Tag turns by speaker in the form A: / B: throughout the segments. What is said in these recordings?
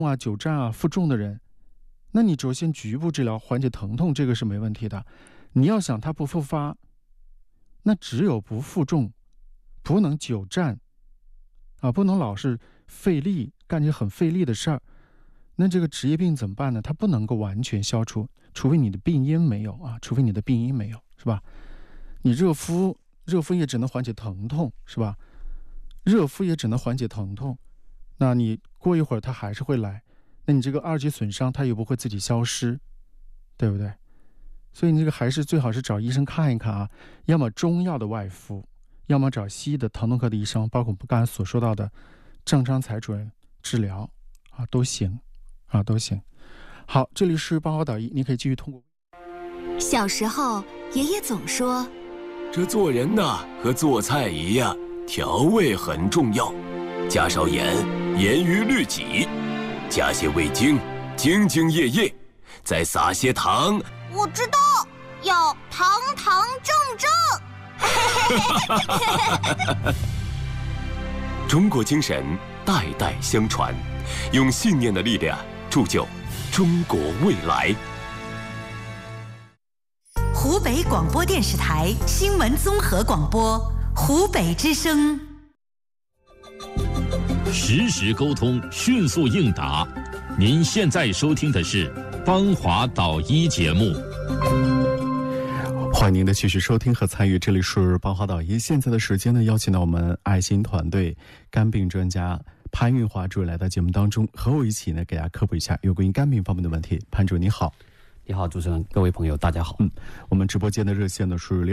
A: 久站啊、负重的人，那你首先局部治疗缓解疼痛，这个是没问题的。你要想它不复发，那只有不负重，不能久站啊，不能老是费力干些很费力的事儿。那这个职业病怎么办呢？它不能够完全消除，除非你的病因没有啊，除非你的病因没有，是吧？你热敷也只能缓解疼痛，是吧？热敷也只能缓解疼痛，那你过一会儿它还是会来，那你这个二级损伤它也不会自己消失，对不对？所以你这个还是最好是找医生看一看啊，要么中药的外敷，要么找西医的疼痛科的医生，包括我们刚才所说到的郑昌才主任治疗啊，都行啊，都行。好，这里是帮好导医，你可以继续通过。
B: 小时候，爷爷总说，
C: 这做人呐，和做菜一样，调味很重要，加少盐，严于律己；加些味精，兢兢业业；再撒些糖。
D: 我知道，要堂堂正正。
C: 中国精神代代相传，用信念的力量铸就中国未来。
E: 湖北广播电视台新闻综合广播，湖北之声。
F: 实时沟通，迅速应答。您现在收听的是邦华导医节目。
A: 欢迎您的继续收听和参与，这里是邦华导医。现在的时间呢，邀请到我们爱心团队肝病专家潘运华主任来到节目当中，和我一起呢给大家科普一下有关于肝病方面的问题。潘主任你好。
G: 你好，主持人，各位朋友，大家好。
A: 我们直播间的热线呢是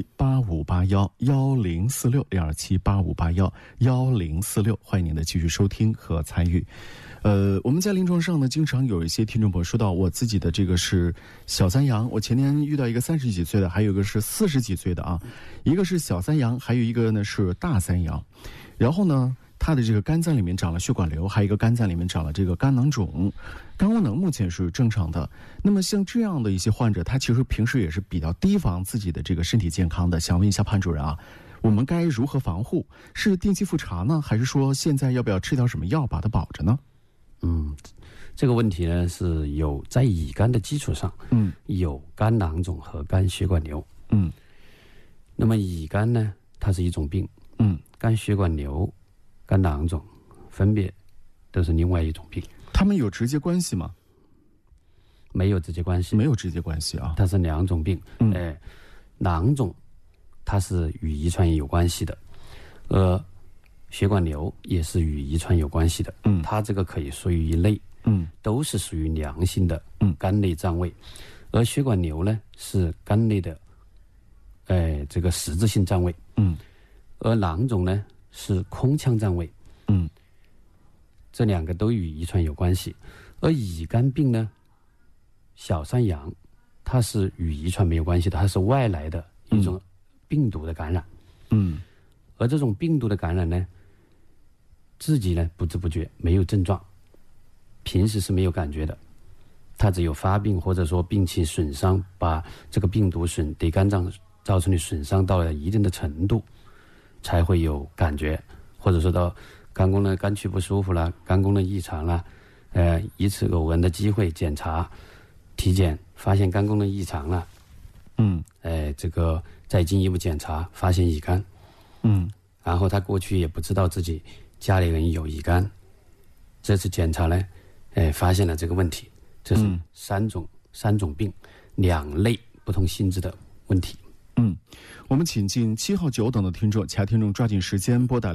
A: 0278111046，0278511046，欢迎您的继续收听和参与。我们在临床上呢，经常有一些听众朋友说到，我自己的这个是小三阳，我前年遇到一个30几岁的，还有一个是40几岁的啊，一个是小三阳，还有一个呢是大三阳，然后呢，他的这个肝脏里面长了血管瘤，还有一个肝脏里面长了这个肝囊肿，肝功能目前是正常的。那么像这样的一些患者，他其实平时也是比较提防自己的这个身体健康的。想问一下潘主任啊，我们该如何防护？是定期复查呢，还是说现在要不要吃点什么药把它保着呢？
G: 这个问题呢是有在乙肝的基础上，有肝囊肿和肝血管瘤。那么乙肝呢，它是一种病，肝血管瘤、肝囊肿分别都是另外一种病。
A: 它们有直接关系吗？
G: 没有直接关系，
A: 没有直接关系啊，
G: 它是两种病。囊肿它是与遗传有关系的，血管瘤也是与遗传有关系的。它这个可以属于一类，都是属于良性的肝内脏位，而血管瘤呢是肝内的这个实质性占位，而囊肿呢是空腔占位，这两个都与遗传有关系。而乙肝病呢，小三阳，它是与遗传没有关系的，它是外来的一种病毒的感染，而这种病毒的感染呢，自己呢不知不觉没有症状，平时是没有感觉的，它只有发病或者说病情损伤，把这个病毒对肝脏造成的损伤到了一定的程度，才会有感觉，或者说到肝功能肝区不舒服了，肝功能异常了，一次偶然的机会检查体检发现肝功能异常了，这个再进一步检查发现乙肝，然后他过去也不知道自己家里人有乙肝，这次检查呢，发现了这个问题。这是三种病，两类不同性质的问题。
A: 我们请进7号9等的听众，其他听众抓紧时间拨打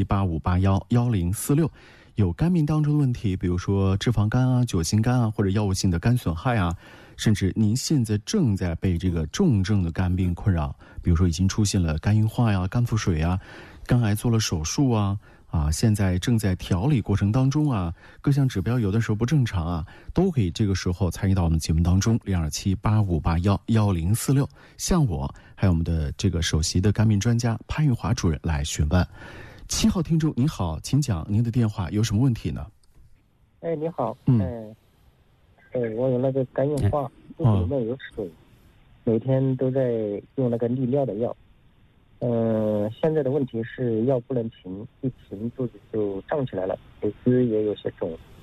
A: 0278581046，有肝病当中的问题，比如说脂肪肝啊、酒精肝啊，或者药物性的肝损害啊，甚至您现在正在被这个重症的肝病困扰，比如说已经出现了肝硬化呀、肝腹水啊、肝癌做了手术啊，现在正在调理过程当中啊，各项指标有的时候不正常啊，都可以这个时候参与到我们节目当中，0278581046，向我还有我们的这个首席的肝病专家潘玉华主任来询问。7号听众您好，请讲您的电话，有什么问题呢？
H: 你好，我有那个肝硬化，肚子里面有水，每天都在用那个利尿的药。现在的问题是药不能停，一停肚子就胀起来了，腿子也有些肿，